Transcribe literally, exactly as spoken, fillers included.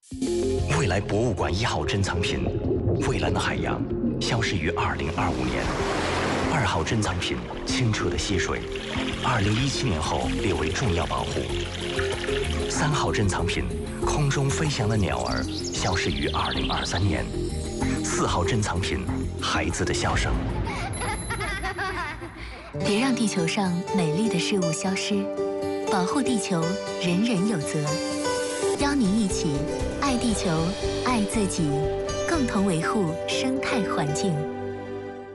未来博物馆一号珍藏品——蔚蓝的海洋，消失于二零二五年。二号珍藏品——清澈的溪水，二零一七年后列为重要保护。三号珍藏品——空中飞翔的鸟儿，消失于二零二三年。四号珍藏品——孩子的笑声。 别让地球上美丽的事物消失，保护地球，人人有责。邀您一起爱地球，爱自己，共同维护生态环境。